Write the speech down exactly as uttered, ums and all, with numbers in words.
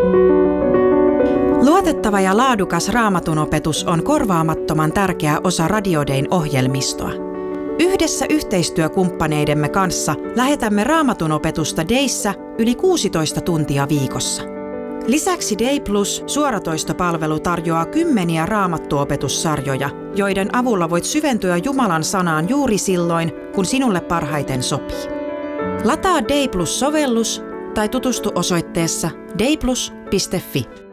Luotettava ja laadukas Raamatun opetus on korvaamattoman tärkeä osa Radio Dayn ohjelmistoa. Yhdessä yhteistyökumppaneidemme kanssa lähetämme Raamatun opetusta Dayssä yli kuusitoista tuntia viikossa. Lisäksi Day Plus suoratoistopalvelu tarjoaa kymmeniä raamattuopetussarjoja, joiden avulla voit syventyä Jumalan sanaan juuri silloin, kun sinulle parhaiten sopii. Lataa Day Plus-sovellus tai tutustu osoitteessa dayplus piste fi.